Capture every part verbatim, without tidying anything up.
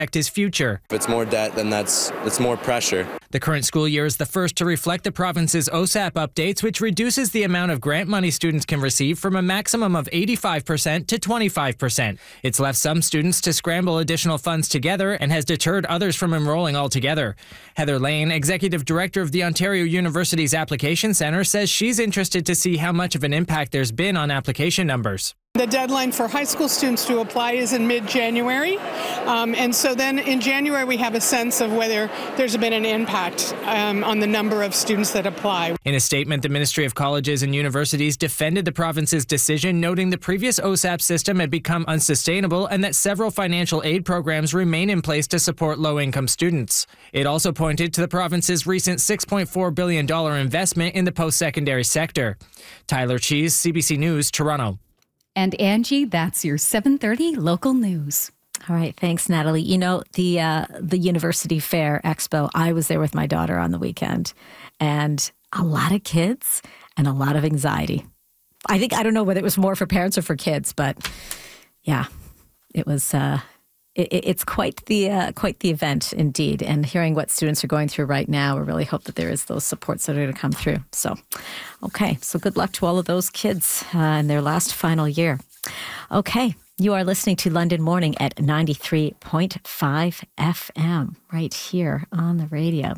his future. If it's more debt, then that's it's more pressure. The current school year is the first to reflect the province's O S A P updates, which reduces the amount of grant money students can receive from a maximum of eighty-five percent to twenty-five percent. It's left some students to scramble additional funds together and has deterred others from enrolling altogether. Heather Lane, executive director of the Ontario University's Application Centre, says she's interested to see how much of an impact there's been on application numbers. The deadline for high school students to apply is in mid-January, um, and so then in January we have a sense of whether there's been an impact um, on the number of students that apply. In a statement, the Ministry of Colleges and Universities defended the province's decision, noting the previous O S A P system had become unsustainable and that several financial aid programs remain in place to support low-income students. It also pointed to the province's recent six point four billion dollars investment in the post-secondary sector. Tyler Cheese, C B C News, Toronto. And Angie, that's your seven thirty local news. All right. Thanks, Natalie. You know, the uh, the University Fair Expo, I was there with my daughter on the weekend, and a lot of kids and a lot of anxiety. I think, I don't know whether it was more for parents or for kids, but yeah, it was, uh, it, it's quite the uh, quite the event indeed. And hearing what students are going through right now, we really hope that there is those supports that are going to come through. So, okay. So good luck to all of those kids uh, in their last final year. Okay. You are listening to London Morning at ninety-three point five F M right here on the radio.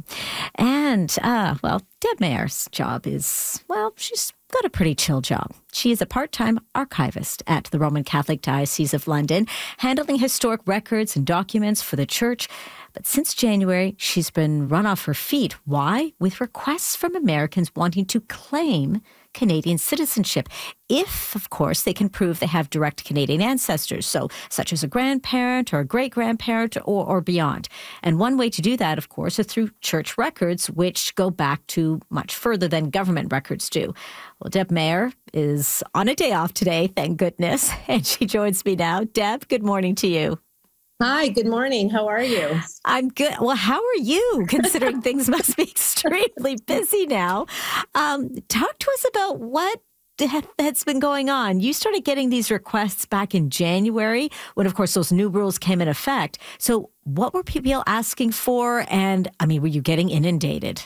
And, uh, well, Deb Mayer's job is, well, she's got a pretty chill job. She is a part-time archivist at the Roman Catholic Diocese of London, handling historic records and documents for the church. But since January, she's been run off her feet. Why? With requests from Americans wanting to claim Canadian citizenship, if, of course, they can prove they have direct Canadian ancestors, so such as a grandparent or a great-grandparent or, or beyond. And one way to do that, of course, is through church records, which go back to much further than government records do. Well, Deb Mayer is on a day off today, thank goodness, and she joins me now. Deb, good morning to you. Hi, good morning. How are you? I'm good. Well, how are you, considering things must be extremely busy now? Um, talk to us about what has been going on. You started getting these requests back in January when, of course, those new rules came in effect. So what were people asking for? And, I mean, were you getting inundated?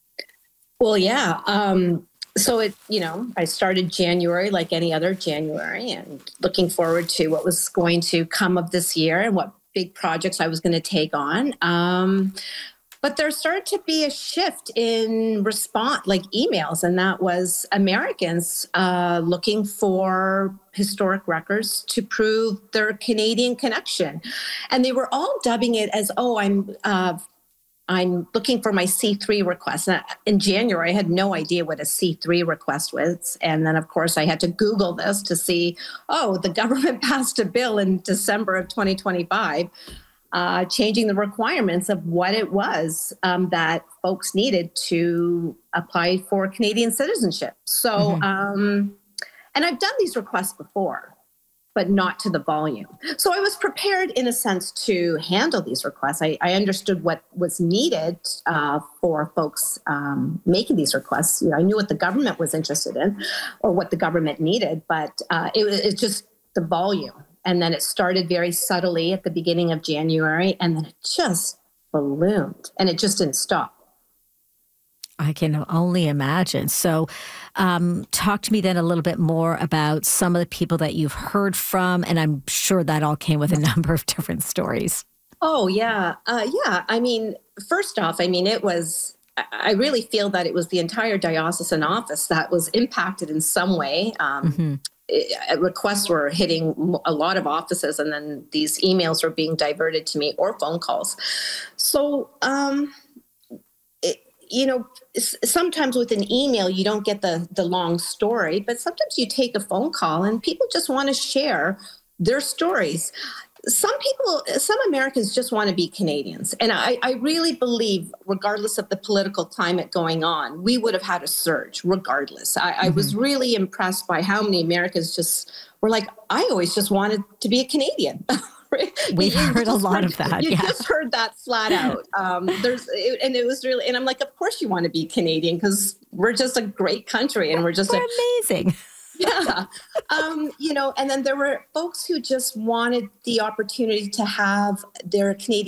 Well, yeah. Um, so, it, you know, I started January like any other January and looking forward to what was going to come of this year and what big projects I was going to take on. Um, but there started to be a shift in response, like emails, and that was Americans uh, looking for historic records to prove their Canadian connection. And they were all dubbing it as, oh, I'm uh, I'm looking for my C three request. And in January, I had no idea what a C three request was. And then, of course, I had to Google this to see, oh, the government passed a bill in December of twenty twenty-five, uh, changing the requirements of what it was um, that folks needed to apply for Canadian citizenship. So, mm-hmm. um, and I've done these requests before, but not to the volume. So I was prepared in a sense to handle these requests. I, I understood what was needed uh, for folks um, making these requests. You know, I knew what the government was interested in or what the government needed, but uh, it was it's just the volume. And then it started very subtly at the beginning of January, and then it just ballooned, and it just didn't stop. I can only imagine. So um, talk to me then a little bit more about some of the people that you've heard from, and I'm sure that all came with a number of different stories. Oh, yeah. Uh, yeah. I mean, first off, I mean, it was, I really feel that it was the entire diocesan office that was impacted in some way. Um, mm-hmm. it, requests were hitting a lot of offices, and then these emails were being diverted to me or phone calls. So, um, you know, sometimes with an email, you don't get the, the long story, but sometimes you take a phone call and people just want to share their stories. Some people, some Americans just want to be Canadians. And I, I really believe, regardless of the political climate going on, we would have had a surge regardless. I, mm-hmm. I was really impressed by how many Americans just were like, I always just wanted to be a Canadian. We've heard a lot heard, of that. You yeah. just heard that flat out. Um, there's, it, and it was really, and I'm like, of course you want to be Canadian because we're just a great country and we're just we're a, amazing. Yeah. Um, you know, and then there were folks who just wanted the opportunity to have their Canadian